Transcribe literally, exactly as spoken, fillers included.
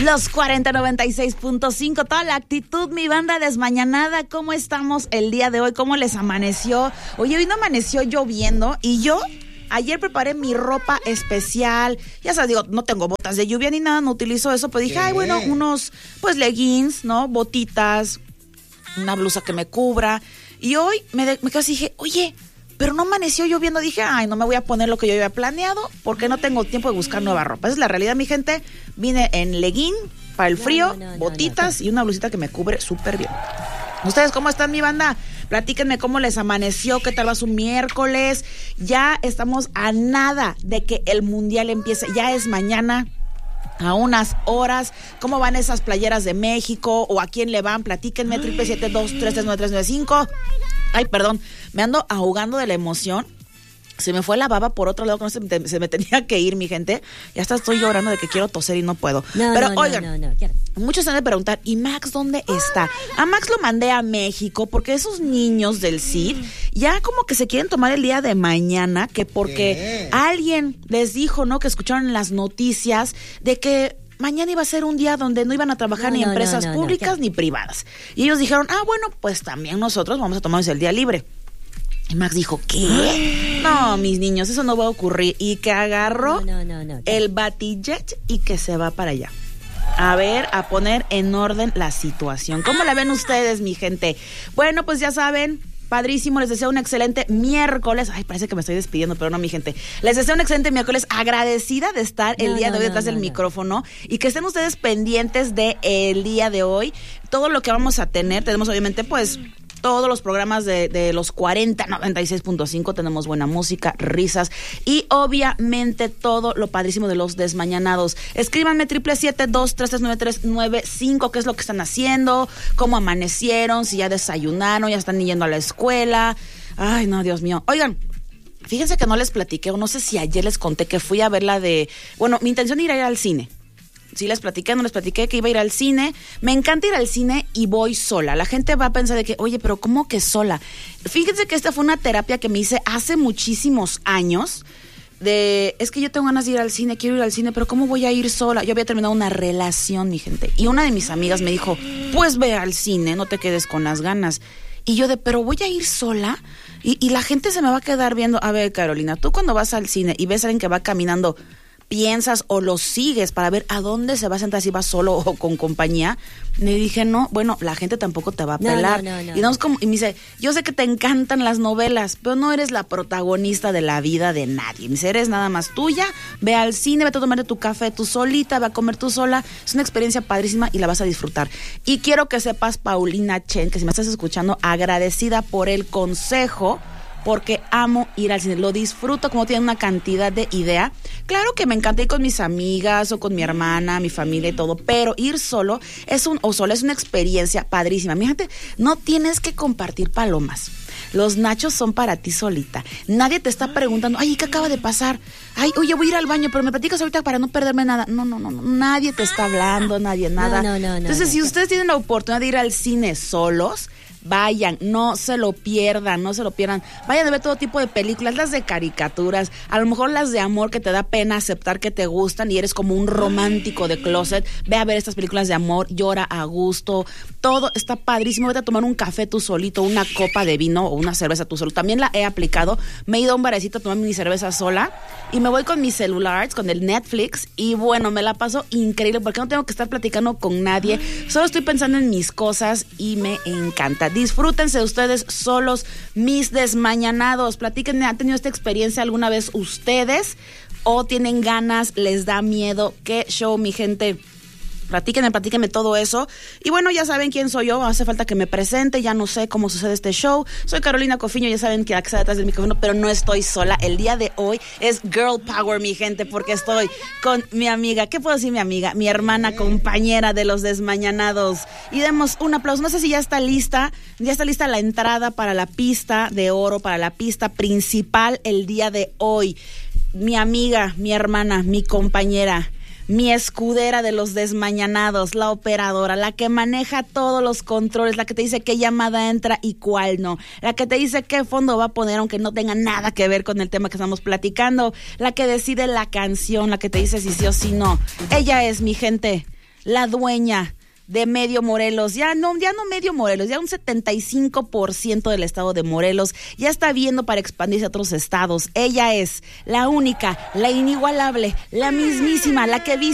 Los cuarenta noventa y seis punto cinco, toda la actitud, mi banda desmañanada. ¿Cómo estamos el día de hoy? ¿Cómo les amaneció? Oye, hoy no amaneció lloviendo y yo ayer preparé mi ropa especial. Ya sabes, digo, no tengo botas de lluvia ni nada, no utilizo eso, pero dije, ¿Qué? ay, bueno, unos, pues, leggings, ¿no? Botitas, una blusa que me cubra. Y hoy me, de, me casi dije, oye, pero no amaneció lloviendo. Dije, ay, no me voy a poner lo que yo había planeado porque no tengo tiempo de buscar nueva ropa. Esa es la realidad, mi gente. Vine en legging para el frío, no, no, no, botitas no, no. y una blusita que me cubre súper bien. ¿Ustedes cómo están, mi banda? Platíquenme cómo les amaneció, qué tal va su miércoles. Ya estamos a nada de que el mundial empiece. Ya es mañana, a unas horas. ¿Cómo van esas playeras de México? ¿O a quién le van? Platíquenme, triple siete dos tres tres nueve tres nueve cinco. Ay, perdón, me ando ahogando de la emoción. Se me fue la baba por otro lado que no se me, se me tenía que ir, mi gente. Ya hasta estoy llorando de que quiero toser y no puedo. No, Pero no, oigan, no, no, no. muchos se han de preguntar, ¿y Max dónde está? A Max lo mandé a México porque esos niños del C I D ya como que se quieren tomar el día de mañana, que porque alguien les dijo, ¿no? Que escucharon en las noticias de que mañana iba a ser un día donde no iban a trabajar no, ni no, empresas no, no, públicas no, ni privadas. Y ellos dijeron, ah, bueno, pues también nosotros vamos a tomarnos el día libre. Y Max dijo, ¿qué? No, mis niños, eso no va a ocurrir. Y que agarró no, no, no, no, no. el Batijet y que se va para allá. A ver, a poner en orden la situación. ¿Cómo la ven ustedes, mi gente? Bueno, pues ya saben, padrísimo, les deseo un excelente miércoles. Ay, parece que me estoy despidiendo, pero no, mi gente. Les deseo un excelente miércoles, agradecida de estar el no, día no, de hoy no, detrás no, del no. micrófono y que estén ustedes pendientes de el día de hoy. Todo lo que vamos a tener, tenemos obviamente pues todos los programas de, de los cuarenta noventa y seis punto cinco, tenemos buena música, risas y obviamente todo lo padrísimo de los desmañanados. Escríbanme triple siete dos tres tres nueve tres nueve cinco, qué es lo que están haciendo, cómo amanecieron, si ya desayunaron, ya están yendo a la escuela. Ay, no, Dios mío. Oigan, fíjense que no les platiqué, o no sé si ayer les conté que fui a ver la de, bueno, mi intención era ir al cine. Sí les platiqué, no les platiqué que iba a ir al cine. Me encanta ir al cine y voy sola. La gente va a pensar de que, oye, pero ¿cómo que sola? Fíjense que esta fue una terapia que me hice hace muchísimos años. De, es que yo tengo ganas de ir al cine, quiero ir al cine, pero ¿cómo voy a ir sola? Yo había terminado una relación, mi gente. Y una de mis amigas me dijo, pues ve al cine, no te quedes con las ganas. Y yo de, pero voy a ir sola. Y, y la gente se me va a quedar viendo. A ver, Carolina, tú cuando vas al cine y ves a alguien que va caminando, piensas o lo sigues para ver a dónde se va a sentar, si va solo o con compañía. Me dije, no, bueno, la gente tampoco te va a pelar. No, no, no, no. Y, no es como, y me dice, yo sé que te encantan las novelas, pero no eres la protagonista de la vida de nadie. Me dice, eres nada más tuya, ve al cine, vete a tomarte tu café tú solita, ve a comer tú sola. Es una experiencia padrísima y la vas a disfrutar. Y quiero que sepas, Paulina Chen, que si me estás escuchando, agradecida por el consejo, porque amo ir al cine, lo disfruto, como tiene una cantidad de idea. Claro que me encanta ir con mis amigas o con mi hermana, mi familia y todo, pero ir solo es un o sola es una experiencia padrísima. Fíjate, no tienes que compartir palomas. Los nachos son para ti solita. Nadie te está preguntando, ay, ¿qué acaba de pasar? Ay, oye, voy a ir al baño, pero me platicas ahorita para no perderme nada. No, no, no, no. Nadie te está hablando, nadie, nada. No, no, no, Entonces, no, si no. ustedes tienen la oportunidad de ir al cine solos, vayan, no se lo pierdan, no se lo pierdan. Vayan a ver todo tipo de películas, las de caricaturas, a lo mejor las de amor que te da pena aceptar que te gustan y eres como un romántico de closet. Ve a ver estas películas de amor, llora a gusto, todo está padrísimo. Vete a tomar un café tú solito, una copa de vino o una cerveza tú solo. También la he aplicado. Me he ido a un barecito a tomar mi cerveza sola y me voy con mis celulares, con el Netflix y bueno, me la paso increíble porque no tengo que estar platicando con nadie. Solo estoy pensando en mis cosas y me encanta. Disfrútense ustedes solos, mis desmañanados. Platíquenme, ¿han tenido esta experiencia alguna vez ustedes? ¿O tienen ganas, les da miedo? ¿Qué show, mi gente? Platíquenme, platíquenme todo eso. Y bueno, ya saben quién soy yo, hace falta que me presente, ya no sé cómo sucede este show. Soy Carolina Cofiño, ya saben que la que está detrás del micrófono, pero no estoy sola. El día de hoy es Girl Power, mi gente, porque estoy con mi amiga, ¿qué puedo decir mi amiga? Mi hermana, compañera de los desmañanados. Y demos un aplauso, no sé si ya está lista, ya está lista la entrada para la pista de oro, para la pista principal el día de hoy. Mi amiga, mi hermana, mi compañera, mi escudera de los desmañanados, la operadora, la que maneja todos los controles, la que te dice qué llamada entra y cuál no, la que te dice qué fondo va a poner aunque no tenga nada que ver con el tema que estamos platicando, la que decide la canción, la que te dice si sí o si no. Ella es, mi gente, la dueña de medio Morelos, ya no, ya no medio Morelos, ya un setenta y cinco por ciento del estado de Morelos, ya está viendo para expandirse a otros estados. Ella es la única, la inigualable, la mismísima, la que viste